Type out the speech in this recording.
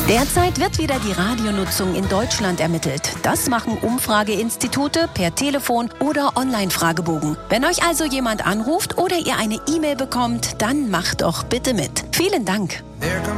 Derzeit wird wieder die Radionutzung in Deutschland ermittelt. Das machen Umfrageinstitute per Telefon oder Online-Fragebogen. Wenn euch also jemand anruft oder ihr eine E-Mail bekommt, dann macht doch bitte mit. Vielen Dank.